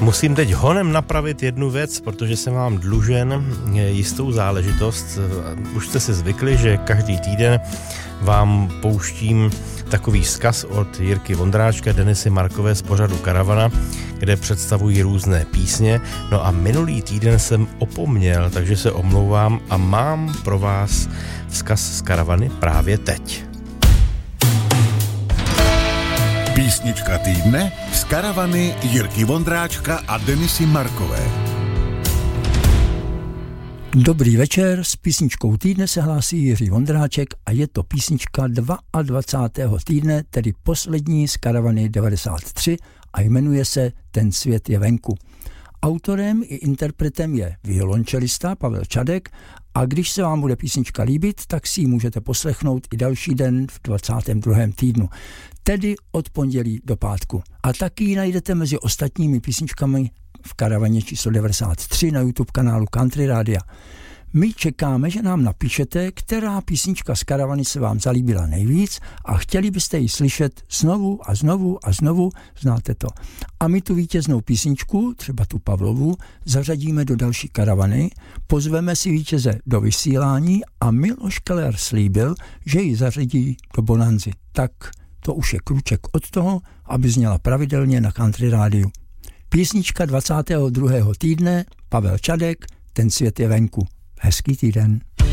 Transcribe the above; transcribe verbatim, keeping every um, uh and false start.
Musím teď honem napravit jednu věc, protože jsem vám dlužen jistou záležitost. Už jste si zvykli, že každý týden vám pouštím takový vzkaz od Jirky Vondráčka, Denisy Markové z pořadu Karavana, kde představují různé písně. No a minulý týden jsem opomněl, takže se omlouvám a mám pro vás vzkaz z Karavany právě teď. Písnička týdne z Karavany Jirky Vondráčka a Denisy Markové. Dobrý večer, s písničkou týdne se hlásí Jiří Vondráček a je to písnička dvacátého druhého týdne, tedy poslední z Karavany devadesát tři a jmenuje se Ten svět je venku. Autorem i interpretem je violončelista Pavel Čadek a když se vám bude písnička líbit, tak si ji můžete poslechnout i další den v dvacátém druhém týdnu, tedy od pondělí do pátku. A taky ji najdete mezi ostatními písničkami v Karavaně číslo devadesát tři na YouTube kanálu Country Rádia. My čekáme, že nám napíšete, která písnička z Karavany se vám zalíbila nejvíc a chtěli byste ji slyšet znovu a znovu a znovu, znáte to. A my tu vítěznou písničku, třeba tu Pavlovu, zařadíme do další Karavany, pozveme si vítěze do vysílání a Miloš Keller slíbil, že ji zařadí do Bonanzy. Tak to už je krůček od toho, aby zněla pravidelně na Country Rádiu. Písnička dvacátého druhého týdne, Pavel Čadek, Ten svět je venku. Hezký týden.